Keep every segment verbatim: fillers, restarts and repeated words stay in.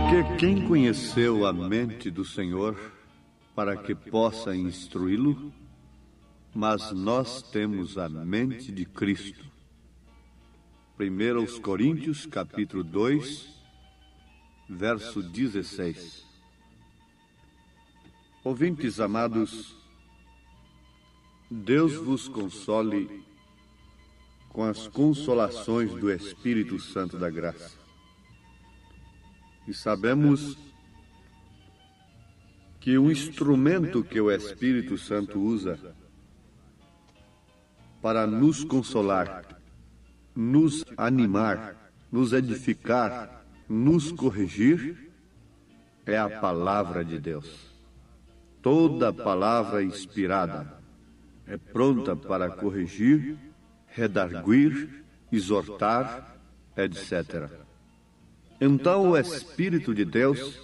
Porque quem conheceu a mente do Senhor para que possa instruí-lo? Mas nós temos a mente de Cristo. Primeiro aos Coríntios, capítulo dois, verso dezesseis. Ouvintes amados, Deus vos console com as consolações do Espírito Santo da graça. E sabemos que o instrumento que o Espírito Santo usa para nos consolar, nos animar, nos edificar, nos corrigir, é a palavra de Deus. Toda palavra inspirada é pronta para corrigir, redarguir, exortar, etcétera. Então o Espírito de Deus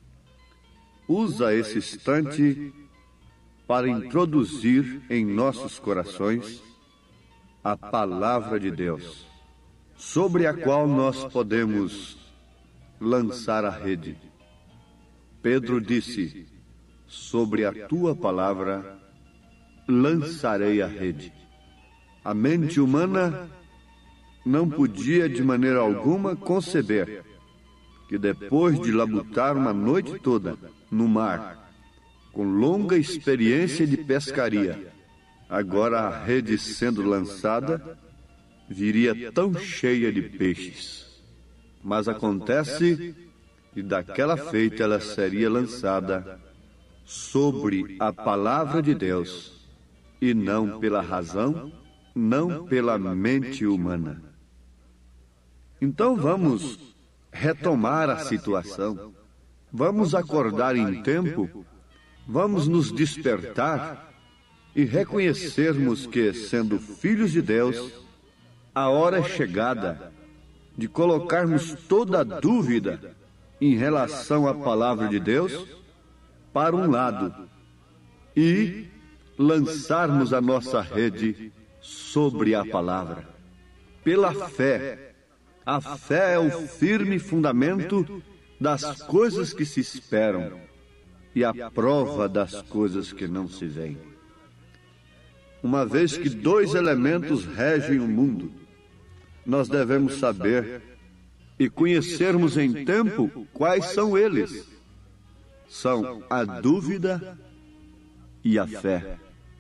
usa esse instante para introduzir em nossos corações a palavra de Deus, sobre a qual nós podemos lançar a rede. Pedro disse: sobre a tua palavra lançarei a rede. A mente humana não podia de maneira alguma conceber que depois de labutar uma noite toda no mar, com longa experiência de pescaria, agora a rede sendo lançada, viria tão cheia de peixes. Mas acontece que daquela feita ela seria lançada sobre a palavra de Deus, e não pela razão, não pela mente humana. Então vamos retomar a situação, vamos acordar em tempo, vamos nos despertar e reconhecermos que, sendo filhos de Deus, a hora é chegada de colocarmos toda a dúvida em relação à palavra de Deus para um lado e lançarmos a nossa rede sobre a palavra, pela fé. A fé é o firme fundamento das coisas que se esperam e a prova das coisas que não se veem. Uma vez que dois elementos regem o mundo, nós devemos saber e conhecermos em tempo quais são eles. São a dúvida e a fé.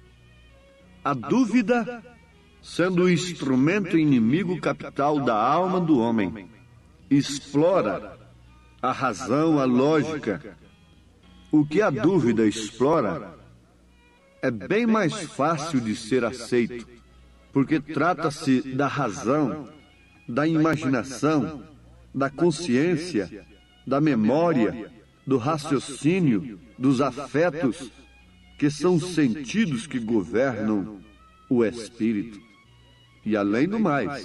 A dúvida sendo o instrumento inimigo capital da alma do homem, explora a razão, a lógica. O que a dúvida explora é bem mais fácil de ser aceito, porque trata-se da razão, da imaginação, da consciência, da memória, do raciocínio, dos afetos, que são os sentidos que governam o espírito. E além do mais,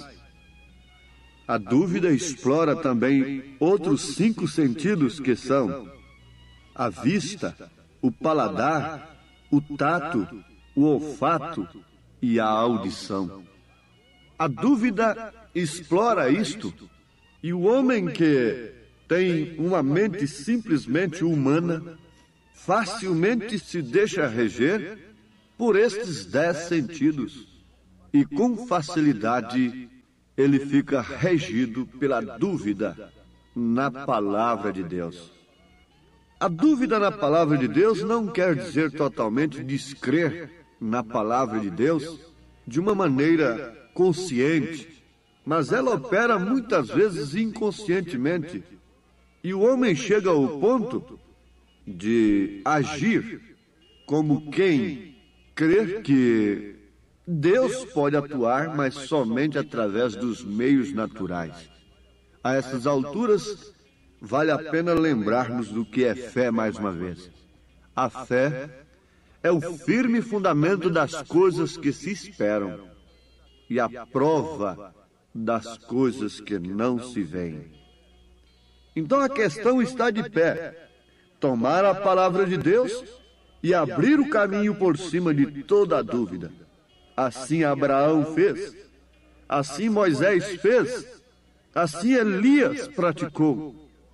a dúvida explora também outros cinco sentidos que são a vista, o paladar, o tato, o olfato e a audição. A dúvida explora isto, e o homem que tem uma mente simplesmente humana facilmente se deixa reger por estes dez sentidos. E com facilidade ele fica regido pela dúvida na palavra de Deus. A dúvida na palavra de Deus não quer dizer totalmente descrer na palavra de Deus de uma maneira consciente, mas ela opera muitas vezes inconscientemente. E o homem chega ao ponto de agir como quem crer que Deus pode atuar, mas somente através dos meios naturais. A essas alturas, vale a pena lembrarmos do que é fé mais uma vez. A fé é o firme fundamento das coisas que se esperam e a prova das coisas que não se veem. Então a questão está de pé: tomar a palavra de Deus e abrir o caminho por cima de toda a dúvida. Assim Abraão fez, assim Moisés fez, assim Elias praticou,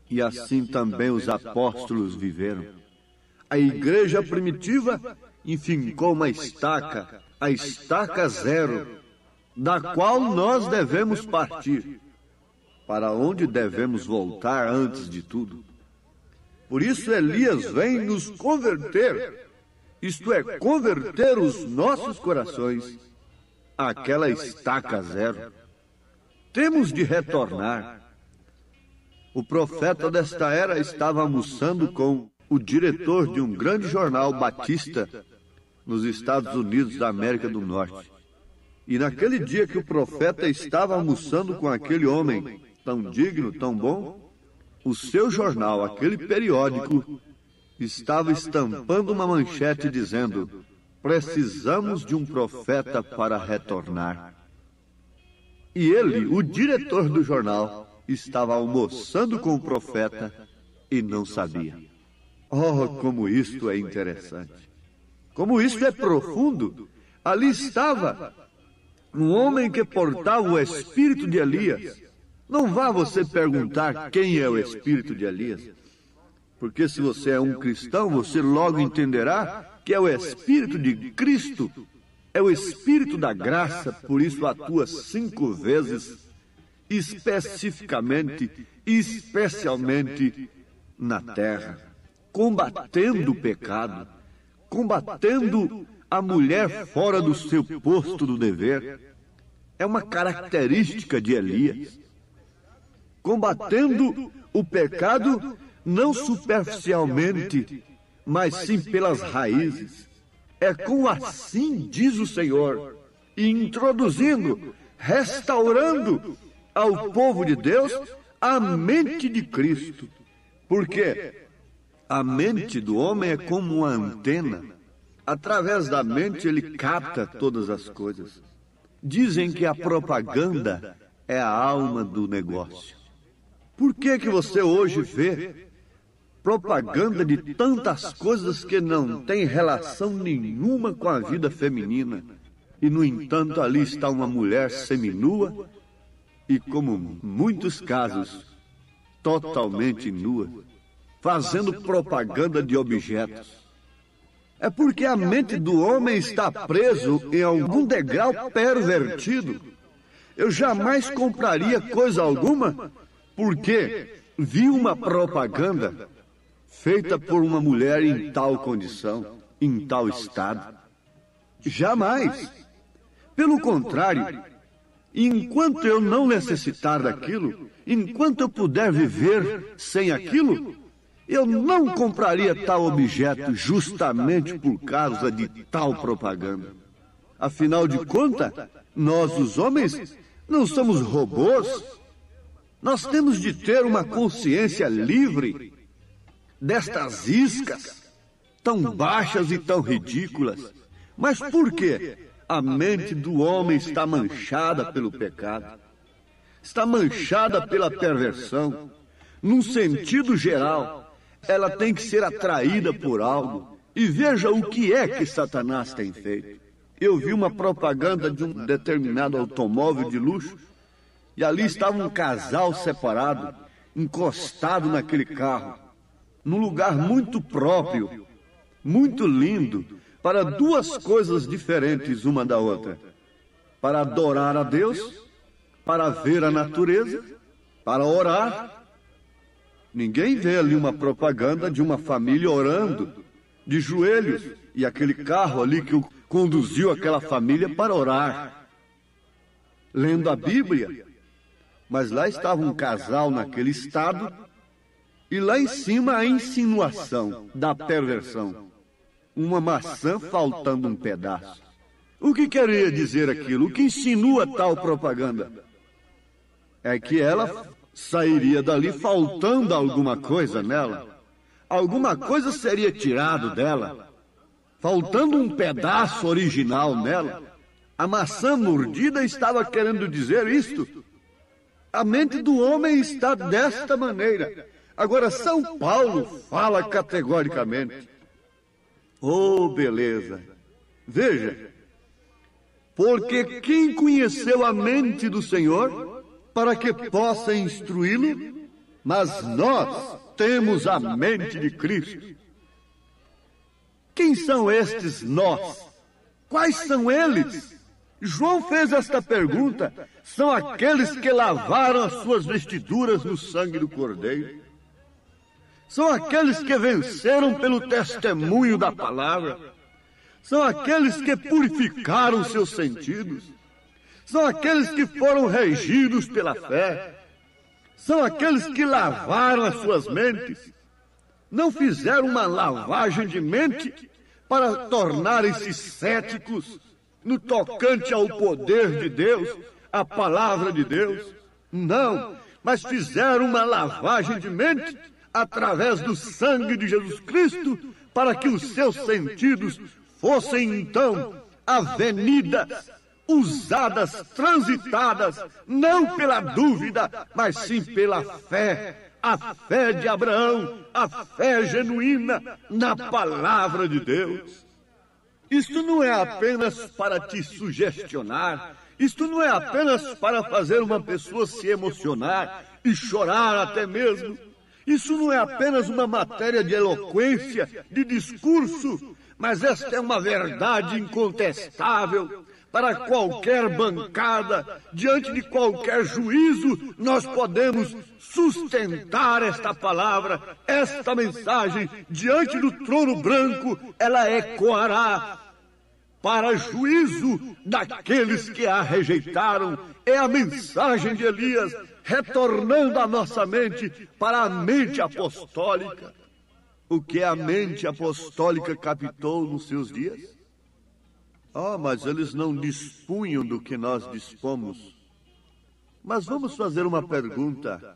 E assim também os apóstolos viveram. A igreja primitiva enfincou uma estaca, a estaca zero, da qual nós devemos partir. Para onde devemos voltar antes de tudo? Por isso Elias vem nos converter, isto é, converter os nossos corações àquela estaca zero. Temos de retornar. O profeta desta era estava almoçando com o diretor de um grande jornal batista nos Estados Unidos da América do Norte. E naquele dia que o profeta estava almoçando com aquele homem tão digno, tão bom, o seu jornal, aquele periódico, estava estampando uma manchete dizendo: precisamos de um profeta para retornar. E ele, o diretor do jornal, estava almoçando com o profeta e não sabia. Oh, como isto é interessante! Como isto é profundo! Ali estava um homem que portava o espírito de Elias. Não vá você perguntar quem é o espírito de Elias, porque se você é um cristão, você logo entenderá que é o espírito de Cristo, é o espírito da graça, por isso atua cinco vezes, especificamente, especialmente na terra, combatendo o pecado, combatendo a mulher fora do seu posto do dever. É uma característica de Elias. Combatendo o pecado não superficialmente, mas sim pelas raízes. É com assim, diz o Senhor, e introduzindo, restaurando ao povo de Deus a mente de Cristo. Porque a mente do homem é como uma antena. Através da mente ele capta todas as coisas. Dizem que a propaganda é a alma do negócio. Por que que você hoje vê propaganda de tantas coisas que não têm relação nenhuma com a vida feminina? E, no entanto, ali está uma mulher seminua e, como muitos casos, totalmente nua, fazendo propaganda de objetos. É porque a mente do homem está preso em algum degrau pervertido. Eu jamais compraria coisa alguma porque vi uma propaganda feita por uma mulher em tal condição, em tal estado. Jamais. Pelo contrário, enquanto eu não necessitar daquilo, enquanto eu puder viver sem aquilo, eu não compraria tal objeto justamente por causa de tal propaganda. Afinal de contas, nós, os homens, não somos robôs. Nós temos de ter uma consciência livre destas iscas tão baixas e tão ridículas. Mas por quê? A mente do homem está manchada pelo pecado, está manchada pela perversão. Num sentido geral, ela tem que ser atraída por algo. E veja o que é que Satanás tem feito. Eu vi uma propaganda de um determinado automóvel de luxo, e ali estava um casal separado, encostado naquele carro, num lugar muito próprio, muito lindo, para duas coisas diferentes uma da outra: para adorar a Deus, para ver a natureza, para orar. Ninguém vê ali uma propaganda de uma família orando, de joelhos, e aquele carro ali que conduziu aquela família para orar, lendo a Bíblia. Mas lá estava um casal naquele estado, e lá em cima a insinuação da perversão. Uma maçã faltando um pedaço. O que queria dizer aquilo? O que insinua tal propaganda? É que ela sairia dali faltando alguma coisa nela. Alguma coisa seria tirado dela, faltando um pedaço original nela. A maçã mordida estava querendo dizer isto. A mente do homem está desta maneira. Agora, São Paulo fala categoricamente. Oh, beleza! Veja, porque quem conheceu a mente do Senhor para que possa instruí-lo? mas nós temos a mente de Cristo. Quem são estes nós? Quais são eles? João fez esta pergunta. São aqueles que lavaram as suas vestiduras no sangue do Cordeiro. São aqueles que venceram pelo testemunho da palavra. São aqueles que purificaram seus sentidos. São aqueles que foram regidos pela fé. São aqueles que lavaram as suas mentes. Não fizeram uma lavagem de mente para tornarem-se céticos no tocante ao poder de Deus, à palavra de Deus. Não, mas fizeram uma lavagem de mente através do sangue de Jesus Cristo, para que os seus sentidos fossem então avenidas, usadas, transitadas, não pela dúvida, mas sim pela fé, a fé de Abraão, a fé genuína na palavra de Deus. Isto não é apenas para te sugestionar, isto não é apenas para fazer uma pessoa se emocionar e chorar até mesmo. Isso não é apenas uma matéria de eloquência, de discurso, mas esta é uma verdade incontestável. Para qualquer bancada, diante de qualquer juízo, nós podemos sustentar esta palavra, esta mensagem, diante do trono branco, ela ecoará para juízo daqueles que a rejeitaram. É a mensagem de Elias, retornando à nossa mente para a mente apostólica. O que a mente apostólica captou nos seus dias? Oh, mas eles não dispunham do que nós dispomos. Mas vamos fazer uma pergunta.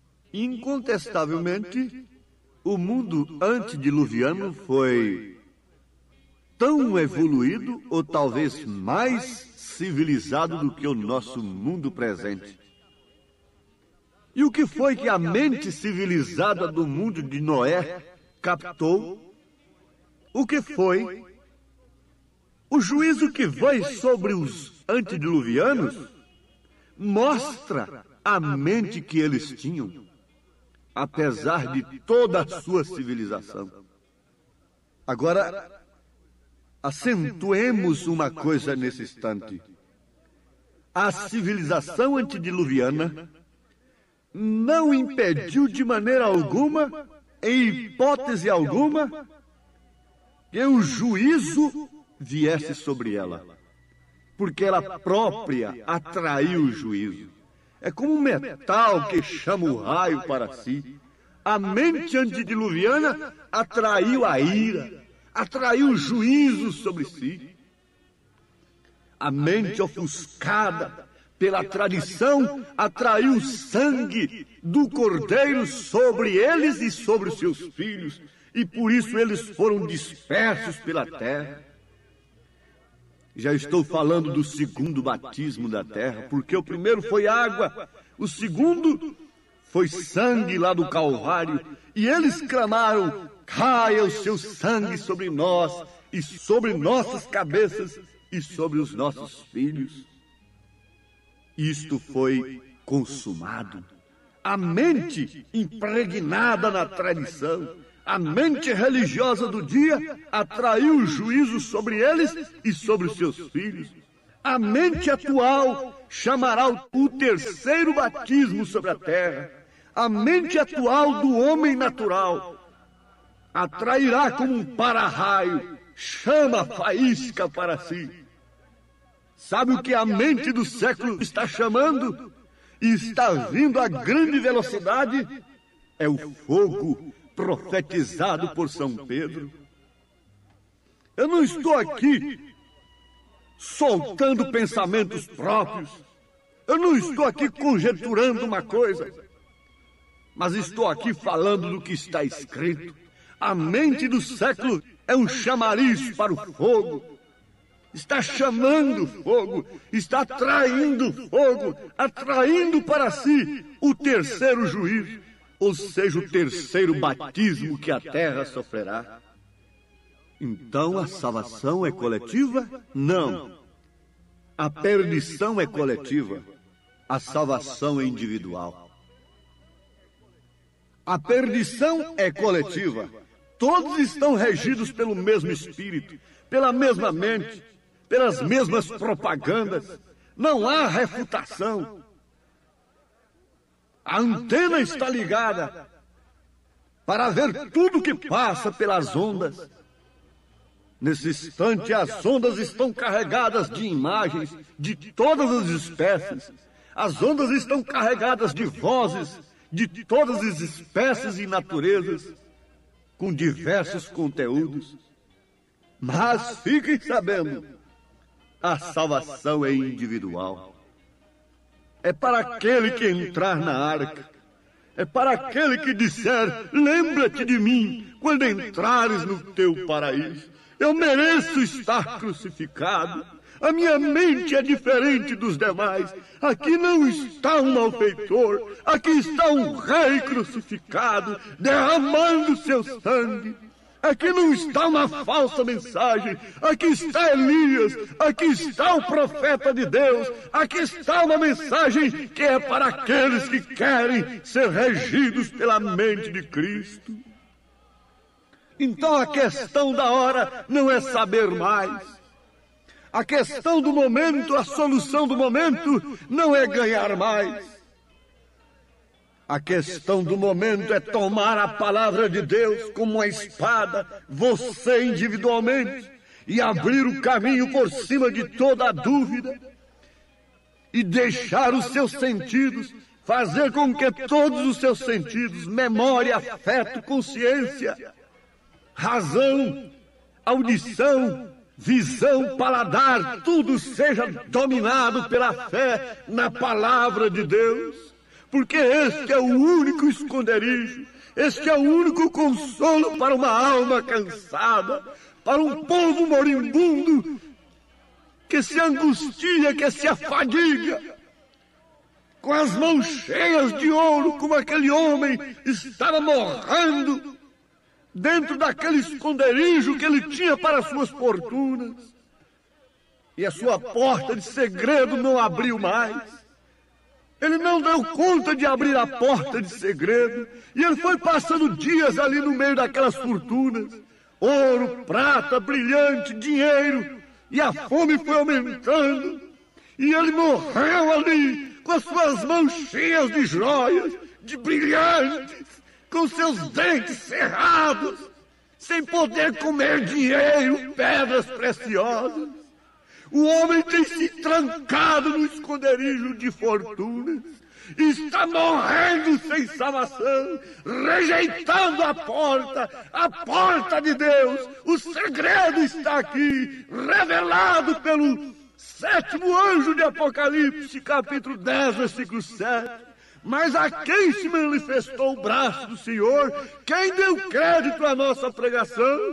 Incontestavelmente, o mundo antediluviano foi tão evoluído, ou talvez mais civilizado do que o nosso mundo presente. E o que foi que a mente civilizada do mundo de Noé captou? O que foi? O juízo que veio sobre os antediluvianos mostra a mente que eles tinham, apesar de toda a sua civilização. Agora, acentuemos uma coisa nesse instante. A civilização antediluviana não impediu de maneira alguma, em hipótese alguma, que o juízo viesse sobre ela, porque ela própria atraiu o juízo. É como um metal que chama o raio para si. A mente antediluviana atraiu a ira, atraiu o juízo sobre si. A mente ofuscada pela tradição atraiu o sangue do Cordeiro sobre eles e sobre os seus filhos, e por isso eles foram dispersos pela terra. Já estou falando do segundo batismo da terra, porque o primeiro foi água, o segundo foi sangue lá do Calvário, e eles clamaram: caia o seu sangue sobre nós, e sobre nossas cabeças, e sobre os nossos filhos. Isto foi consumado. A mente impregnada na tradição, a mente religiosa do dia atraiu o juízo sobre eles e sobre os seus filhos. A mente atual chamará o terceiro batismo sobre a terra. A mente atual do homem natural atrairá como um para-raio, chama faísca para si. Sabe o que a mente do século está chamando? E está vindo a grande velocidade? É o fogo profetizado por São Pedro. Eu não estou aqui soltando pensamentos próprios. Eu não estou aqui conjecturando uma coisa. Mas estou aqui falando do que está escrito. A mente do século é um chamariz para o fogo. Está chamando fogo, está atraindo fogo, atraindo para si o terceiro juízo, ou seja, o terceiro batismo que a terra sofrerá. Então a salvação é coletiva? Não. A perdição é coletiva, a salvação é individual. A perdição é coletiva. Todos estão regidos pelo mesmo espírito, pela mesma mente, pelas mesmas propagandas. Não há refutação. A antena está ligada para ver tudo que passa pelas ondas. Nesse instante, as ondas estão carregadas de imagens de todas as espécies. As ondas estão carregadas de vozes de todas as espécies e naturezas, com diversos conteúdos. Mas fiquem sabendo, a salvação é individual. É para aquele que entrar na arca. É para aquele que disser, lembra-te de mim quando entrares no teu paraíso. Eu mereço estar crucificado. A minha mente é diferente dos demais. Aqui não está um malfeitor. Aqui está um rei crucificado, derramando seu sangue. Aqui não está uma falsa mensagem. Aqui está Elias. Aqui está o profeta de Deus. Aqui está uma mensagem que é para aqueles que querem ser regidos pela mente de Cristo. Então a questão da hora não é saber mais. A questão do momento, a solução do momento, não é ganhar mais. A questão do momento é tomar a palavra de Deus como uma espada, você individualmente, e abrir o caminho por cima de toda a dúvida, e deixar os seus sentidos, fazer com que todos os seus sentidos, memória, afeto, consciência, razão, audição, visão, paladar, tudo seja dominado pela fé na palavra de Deus, porque este é o único esconderijo, este é o único consolo para uma alma cansada, para um povo moribundo que se angustia, que se afadiga, com as mãos cheias de ouro, como aquele homem estava morrendo dentro daquele esconderijo que ele tinha para suas fortunas, e a sua porta de segredo não abriu mais. Ele não deu conta de abrir a porta de segredo, e ele foi passando dias ali no meio daquelas fortunas, ouro, prata, brilhante, dinheiro, e a fome foi aumentando, e ele morreu ali com as suas mãos cheias de joias, de brilhantes, com seus dentes cerrados, sem poder comer dinheiro, pedras preciosas. O homem tem se trancado no esconderijo de fortunas, está morrendo sem salvação, rejeitando a porta, a porta de Deus. O segredo está aqui, revelado pelo sétimo anjo de Apocalipse, capítulo dez, versículo sete. Mas a quem se manifestou o braço do Senhor? Quem deu crédito à nossa pregação?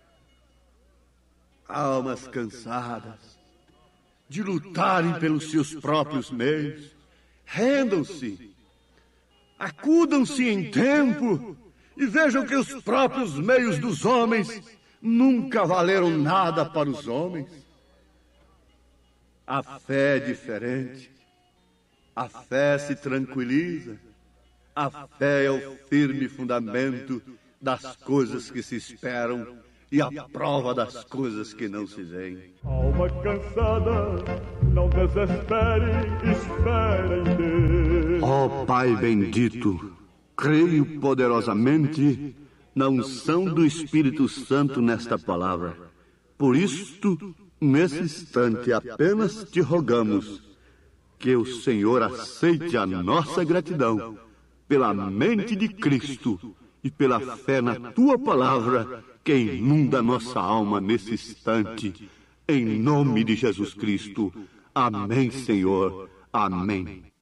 Almas cansadas de lutarem pelos seus próprios meios, rendam-se, acudam-se em tempo e vejam que os próprios meios dos homens nunca valeram nada para os homens. A fé é diferente. A fé se tranquiliza. A fé é o firme fundamento das coisas que se esperam e a prova das coisas que não se veem. Alma cansada, não desespere, espere em Deus. Ó Pai bendito, creio poderosamente na unção do Espírito Santo nesta palavra. Por isto, nesse instante, apenas te rogamos que o Senhor aceite a nossa gratidão pela mente de Cristo e pela fé na Tua palavra que inunda nossa alma nesse instante. Em nome de Jesus Cristo. Amém, Senhor. Amém.